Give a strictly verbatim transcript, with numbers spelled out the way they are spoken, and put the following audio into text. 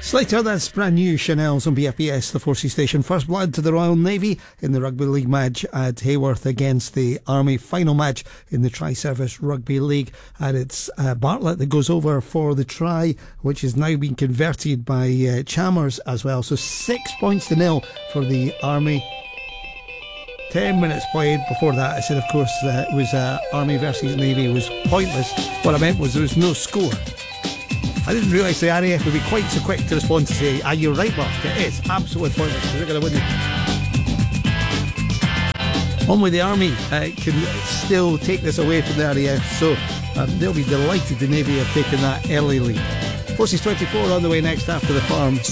Later, that's brand new Chanel's on B F B S, the Forces station. First blood to the Royal Navy in the Rugby League match at Hayworth against the Army. Final match in the Tri-Service Rugby League. And it's uh, Bartlett that goes over for the try, which is now being converted by uh, Chalmers as well. So six points to nil for the Army. Ten minutes played. Before that, I said, of course, uh, it was uh, Army versus Navy. It was pointless. What I meant was there was no score. I didn't realise the R A F would be quite so quick to respond to say, ah, you're right, Mark, it is absolutely pointless. We're going to win it. Only the Army uh, can still take this away from the R A F, so um, they'll be delighted the Navy have taken that early lead. Forces twenty-four on the way next after the Farms.